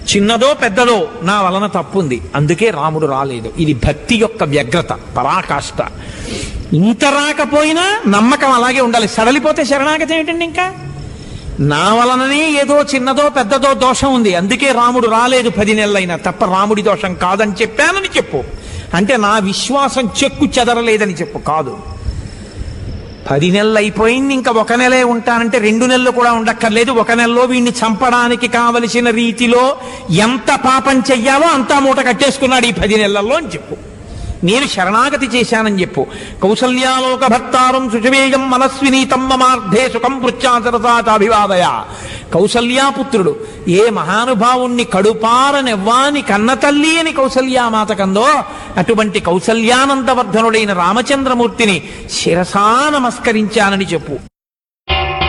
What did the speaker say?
చిన్నదో పెద్దదో నా వలన తప్పుంది, అందుకే రాముడు రాలేదు. ఇది భక్తి యొక్క వ్యగ్రత, పరాకాష్ట. ఇంత రాకపోయినా నమ్మకం అలాగే ఉండాలి. సడలిపోతే శరణాగతి ఏమిటండి? ఇంకా నా వలననే ఏదో చిన్నదో పెద్దదో దోషం ఉంది, అందుకే రాముడు రాలేదు 10 నెలలైనా, తప్ప రాముడి దోషం కాదని చెప్పానని చెప్పు. అంటే నా విశ్వాసం చెక్కు చెదరలేదని చెప్పు. కాదు, 10 నెలలు అయిపోయింది, ఇంకా 1 నెలే ఉంటానంటే 2 నెలలు కూడా ఉండక్కర్లేదు. 1 నెలలో వీడిని చంపడానికి కావలసిన రీతిలో ఎంత పాపం చెయ్యాలో అంతా మూట కట్టేసుకున్నాడు ఈ 10 నెలల్లో అని చెప్పు. నేను శరణాగతి చేశానని చెప్పు. కౌసల్యాలోక భర్తారం శుచవేయం మనస్వినీతం మమార్థే సుఖం పృచ్ఛాచరసాభివాదయ. కౌసల్యాపుత్రుడు ఏ మహానుభావుణ్ణి కడుపారనెవ్వాని కన్నతల్లి అని కౌసల్యామాత కందో, అటువంటి కౌసల్యానందవర్ధనుడైన రామచంద్రమూర్తిని శిరసా నమస్కరించానని చెప్పు.